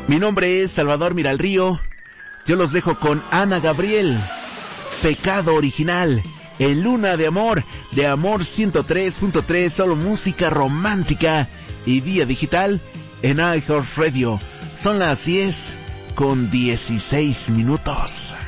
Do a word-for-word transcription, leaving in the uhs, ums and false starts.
Mi nombre es Salvador Miralrío. Yo los dejo con Ana Gabriel, Pecado Original, en Luna de Amor, de Amor ciento tres punto tres, solo música romántica y vía digital en iHeartRadio. Son las diez con dieciséis minutos.